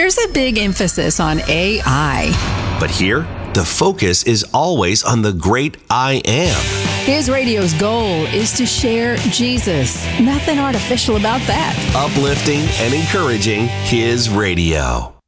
there's a big emphasis on AI. But here, the focus is always on the great I Am. His radio's goal is to share Jesus. Nothing artificial about that. Uplifting and encouraging His radio.